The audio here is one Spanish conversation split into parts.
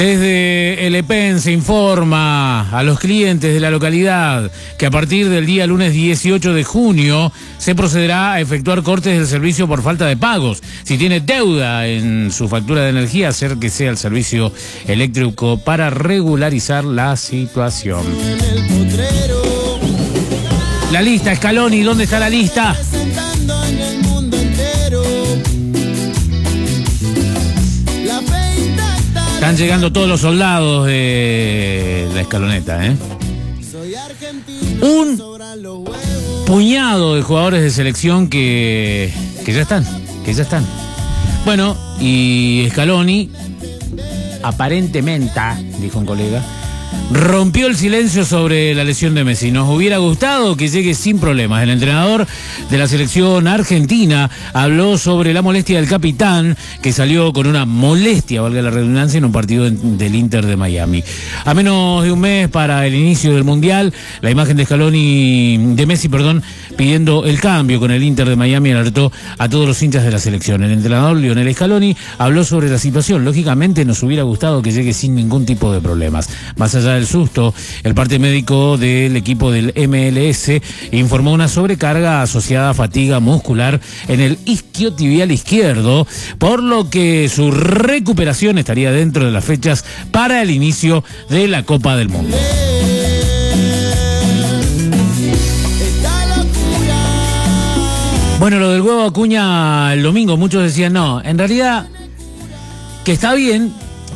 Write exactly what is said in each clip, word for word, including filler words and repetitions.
Desde el E P E N se informa a los clientes de la localidad que a partir del día lunes dieciocho de junio se procederá a efectuar cortes del servicio por falta de pagos. Si tiene deuda en su factura de energía, acérquese al servicio eléctrico para regularizar la situación. La lista, Scaloni, ¿dónde está la lista? Están llegando todos los soldados de la escaloneta, ¿eh? Un puñado de jugadores de selección que, que ya están, que ya están. Bueno, y Scaloni, aparentemente, dijo un colega, rompió el silencio sobre la lesión de Messi. Nos hubiera gustado que llegue sin problemas. El entrenador de la selección argentina habló sobre la molestia del capitán, que salió con una molestia, valga la redundancia, en un partido del Inter de Miami. A menos de un mes para el inicio del Mundial, la imagen de Scaloni, de Messi, perdón, pidiendo el cambio con el Inter de Miami, alertó a todos los hinchas de la selección. El entrenador Lionel Scaloni habló sobre la situación. Lógicamente nos hubiera gustado que llegue sin ningún tipo de problemas. Más allá del susto, el parte médico del equipo del M L S informó una sobrecarga asociada a fatiga muscular en el isquiotibial izquierdo, por lo que su recuperación estaría dentro de las fechas para el inicio de la Copa del Mundo. Bueno, lo del huevo Acuña el domingo, muchos decían no, en realidad que está bien.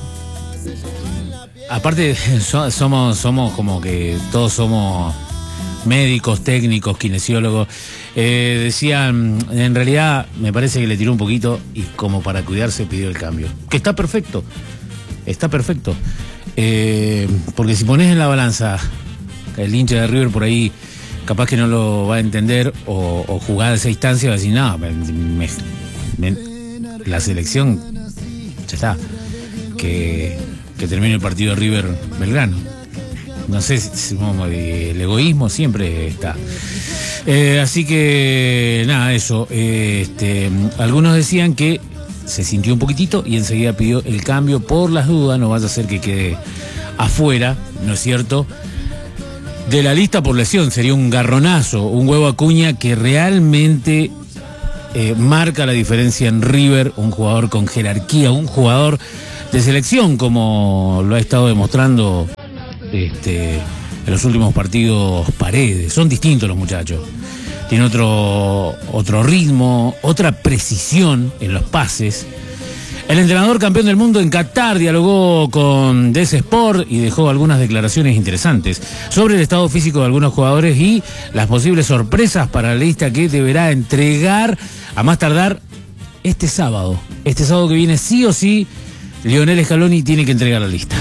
Aparte, so, somos, somos como que todos somos médicos, técnicos, kinesiólogos. Eh, decían, en realidad me parece que le tiró un poquito y como para cuidarse pidió el cambio. Que está perfecto, está perfecto. Eh, porque si pones en la balanza, el hincha de River por ahí capaz que no lo va a entender o, o jugar a esa instancia va a decir, no, me, me, me, la selección, ya está, que... que termine el partido de River Belgrano. No sé si el egoísmo siempre está. Eh, así que nada, eso. Eh, este, algunos decían que se sintió un poquitito y enseguida pidió el cambio por las dudas, no vaya a ser que quede afuera, ¿no es cierto?, de la lista por lesión. Sería un garronazo, un huevo Acuña que realmente eh, marca la diferencia en River, un jugador con jerarquía, un jugador de selección, como lo ha estado demostrando este, en los últimos partidos Paredes. Son distintos los muchachos. Tiene otro, otro ritmo, otra precisión en los pases. El entrenador campeón del mundo en Qatar dialogó con D S Sport y dejó algunas declaraciones interesantes sobre el estado físico de algunos jugadores y las posibles sorpresas para la lista que deberá entregar a más tardar este sábado. Este sábado que viene sí o sí, Lionel Scaloni tiene que entregar la lista.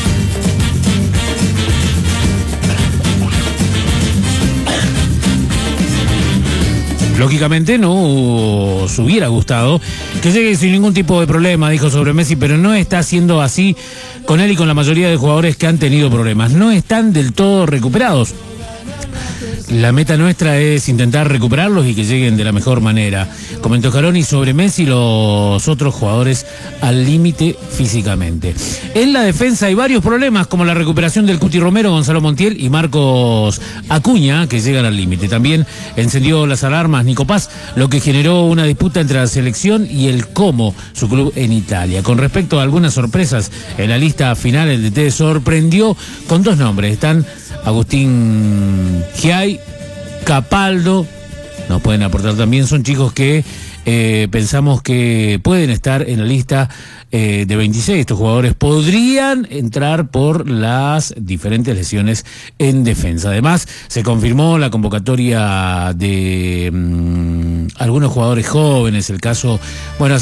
Lógicamente no se hubiera gustado que llegue sin ningún tipo de problema, dijo sobre Messi, pero no está siendo así con él y con la mayoría de jugadores que han tenido problemas. No están del todo recuperados. La meta nuestra es intentar recuperarlos y que lleguen de la mejor manera. Comentó Scaloni sobre Messi y los otros jugadores al límite físicamente. En la defensa hay varios problemas, como la recuperación del Cuti Romero, Gonzalo Montiel y Marcos Acuña, que llegan al límite. También encendió las alarmas Nico Paz, lo que generó una disputa entre la selección y el Como, su club en Italia. Con respecto a algunas sorpresas en la lista final, el D T sorprendió con dos nombres. Están Agustín Giai, Capaldo, nos pueden aportar también, son chicos que eh, pensamos que pueden estar en la lista eh, de veintiséis. Estos jugadores podrían entrar por las diferentes lesiones en defensa. Además, se confirmó la convocatoria de mmm, algunos jugadores jóvenes, el caso, bueno,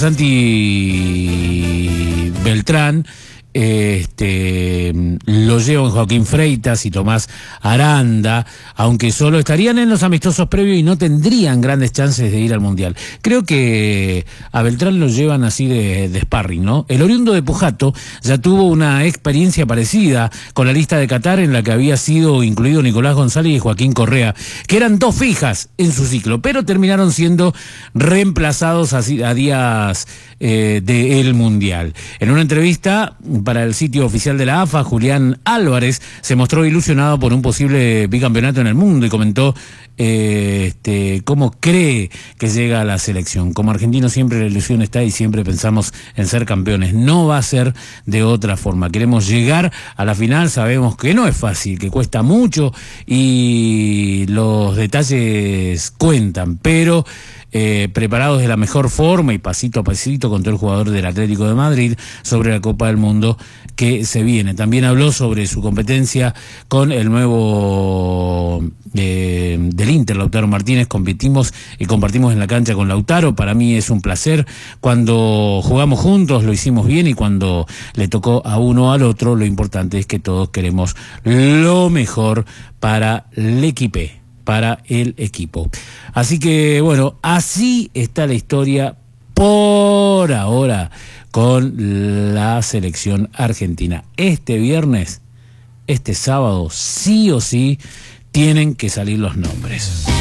Santi Beltrán. Este, lo llevan Joaquín Freitas y Tomás Aranda, aunque solo estarían en los amistosos previos y no tendrían grandes chances de ir al Mundial. Creo que a Beltrán lo llevan así de, de sparring, ¿no? El oriundo de Pujato ya tuvo una experiencia parecida con la lista de Qatar, en la que había sido incluido Nicolás González y Joaquín Correa, que eran dos fijas en su ciclo, pero terminaron siendo reemplazados a, a días eh, del Mundial. En una entrevista para el sitio oficial de la A F A, Julián Álvarez se mostró ilusionado por un posible bicampeonato en el mundo y comentó eh, este, cómo cree que llega a la selección. Como argentino siempre la ilusión está y siempre pensamos en ser campeones. No va a ser de otra forma. Queremos llegar a la final, sabemos que no es fácil, que cuesta mucho y los detalles cuentan, pero Eh, preparados de la mejor forma y pasito a pasito con todo el jugador del Atlético de Madrid sobre la Copa del Mundo que se viene. También habló sobre su competencia con el nuevo eh, del Inter, Lautaro Martínez. Competimos y compartimos en la cancha con Lautaro. Para mí es un placer. Cuando jugamos juntos lo hicimos bien y cuando le tocó a uno al otro, lo importante es que todos queremos lo mejor para el equipo. para el equipo. Así que, bueno, así está la historia por ahora con la selección argentina. Este viernes, este sábado, sí o sí, tienen que salir los nombres.